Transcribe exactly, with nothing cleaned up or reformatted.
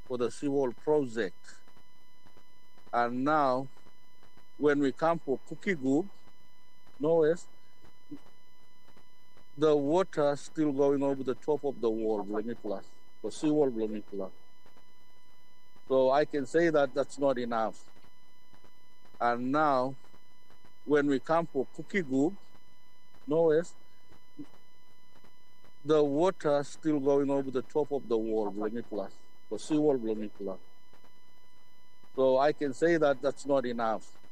for the seawall project. And now, when we come for Cookie Group, notice the water still going over the top of the wall, Blomiplas, the seawall Blomiplas. So I can say that that's not enough. And now, when we come for Cookie Group, notice the water still going over the top of the wall, Blomiplas, the seawall Blomiplas. So I can say that that's not enough.